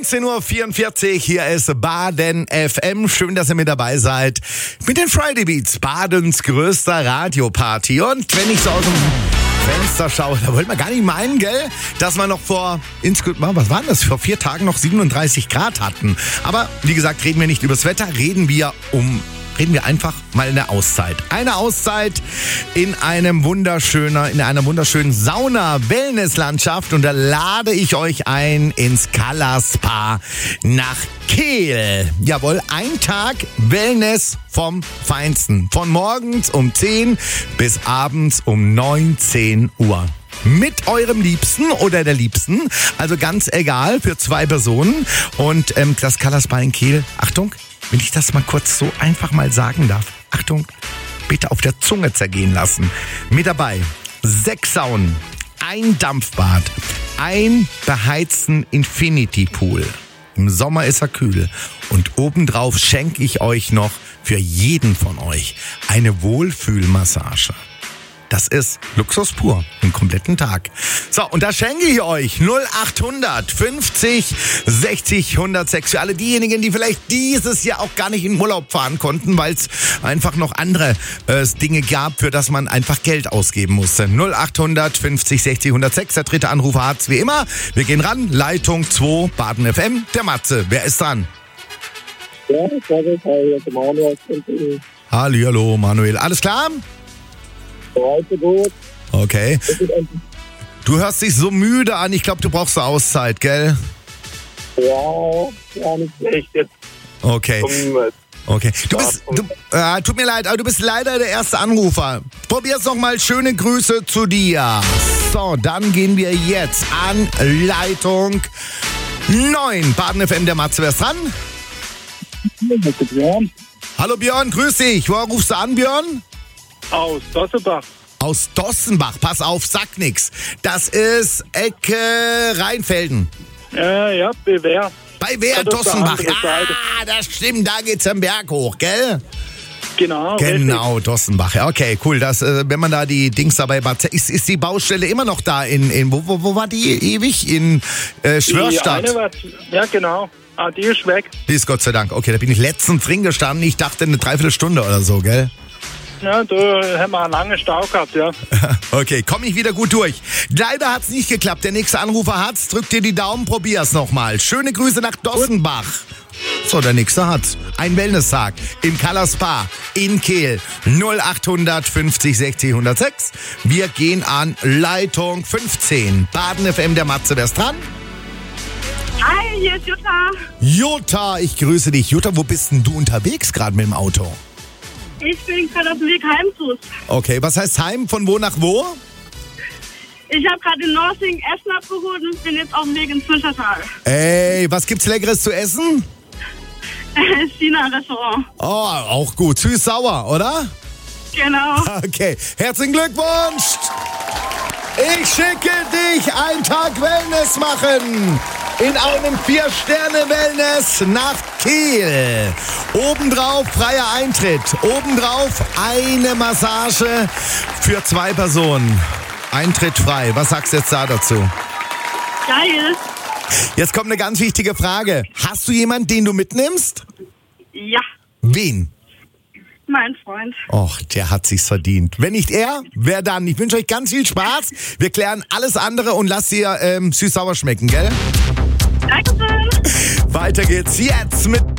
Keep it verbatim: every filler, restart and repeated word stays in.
neunzehn Uhr vierundvierzig, hier ist Baden F M. Schön, dass ihr mit dabei seid. Mit den Friday Beats, Badens größter Radioparty. Und wenn ich so aus dem Fenster schaue, da wollte man gar nicht meinen, gell, dass wir noch vor, insgesamt, was waren das, vor vier Tagen noch siebenunddreißig Grad hatten. Aber wie gesagt, reden wir nicht übers Wetter, reden wir um... Reden wir einfach mal eine Auszeit. Eine Auszeit in einem wunderschöner, in einer wunderschönen Sauna-Wellness-Landschaft. Und da lade ich euch ein ins Color Spa nach Kehl. Jawohl, ein Tag Wellness vom Feinsten. Von morgens um zehn bis abends um neunzehn Uhr. Mit eurem Liebsten oder der Liebsten. Also ganz egal, für zwei Personen. Und ähm, das Color Spa in Kehl, Achtung, wenn ich das mal kurz so einfach mal sagen darf. Achtung, bitte auf der Zunge zergehen lassen. Mit dabei sechs Saunen, ein Dampfbad, ein beheizten Infinity Pool. Im Sommer ist er kühl. Und obendrauf schenke ich euch noch für jeden von euch eine Wohlfühlmassage. Das ist Luxus pur, den kompletten Tag. So, und da schenke ich euch null acht fünfzig sechzig hundertsechs. Für alle diejenigen, die vielleicht dieses Jahr auch gar nicht in Urlaub fahren konnten, weil es einfach noch andere äh, Dinge gab, für das man einfach Geld ausgeben musste. null acht fünfzig sechzig hundertsechs, der dritte Anrufer hat's wie immer. Wir gehen ran, Leitung zwei, Baden F M, der Matze. Wer ist dran? Ja, sorry, hi, Manuel. Hallo, Manuel. Alles klar? Heute gut. Okay. Du hörst dich so müde an. Ich glaube, du brauchst eine Auszeit, gell? Ja, ja, nicht schlecht jetzt. Okay. Zum, Okay. Du bist, du, äh, tut mir leid, aber du bist leider der erste Anrufer. Probier's noch mal. Schöne Grüße zu dir. So, dann gehen wir jetzt an Leitung neun. Baden F M, der Matze. Wer ist dran? Björn. Hallo Björn, grüß dich. Woher rufst du an, Björn? Aus Dossenbach. Aus Dossenbach. Pass auf, sag nix. Das ist Ecke Rheinfelden. Äh, ja, bei Wehr. Bei Wehr, Das ist die Dossenbach. andere Seite. Ah, das stimmt, da geht's am Berg hoch, gell? Genau, Genau, Dossenbach. Ja, okay, cool. Das, äh, wenn man da die Dings dabei macht, ist, ist die Baustelle immer noch da in, in wo, wo, wo war die ewig? In äh, Schwörstadt. Die eine war, ja, genau. Ah, die ist weg. Die ist Gott sei Dank. Okay, da bin ich letztens drin gestanden. Ich dachte eine Dreiviertelstunde oder so, gell? Ja, da haben wir einen langen Stau gehabt, ja. Okay, komme ich wieder gut durch. Leider hat's nicht geklappt. Der nächste Anrufer hat's. Drück dir die Daumen, probier's nochmal. Schöne Grüße nach Dossenbach. So, der nächste hat's. Ein Wellness-Tag im Color Spa in Kehl. null acht fünfzig sechzig hundertsechs. Wir gehen an Leitung fünfzehn. Baden F M, der Matze. Wer ist dran? Hi, hier ist Jutta. Jutta, ich grüße dich. Jutta, wo bist denn du unterwegs gerade mit dem Auto? Ich bin gerade auf dem Weg heim zu. Okay, was heißt heim? Von wo nach wo? Ich habe gerade in Norsing Essen abgeholt und bin jetzt auf dem Weg ins Fischertal. Ey, was gibt's Leckeres zu essen? China-Restaurant. Oh, auch gut. Süß-sauer, oder? Genau. Okay, herzlichen Glückwunsch! Ich schicke dich einen Tag Wellness machen in einem Vier-Sterne-Wellness nach Kehl. Obendrauf freier Eintritt. Obendrauf eine Massage für zwei Personen. Eintritt frei. Was sagst du jetzt da dazu? Geil. Jetzt kommt eine ganz wichtige Frage. Hast du jemanden, den du mitnimmst? Ja, Wen? mein Freund. Och, der hat sich's verdient. Wenn nicht er, wer dann? Ich wünsche euch ganz viel Spaß. Wir klären alles andere und lasst dir ähm, süß-sauer schmecken, gell? Dankeschön. Weiter geht's jetzt mit